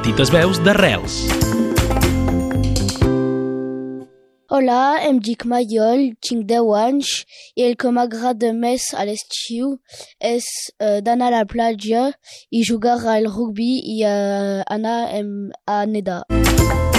petites veus d'arrels. Hola, em dic Mayol, tinc 10 anys i el que m'agrada més a l'estiu és d'anar a la platja i jugar al rugby i anar a nedar.